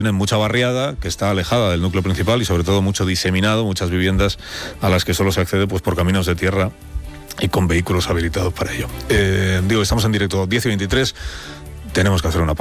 Tienen mucha barriada que está alejada del núcleo principal y sobre todo mucho diseminado, muchas viviendas a las que solo se accede pues por caminos de tierra y con vehículos habilitados para ello. Estamos en directo 10:23, tenemos que hacer una pausa.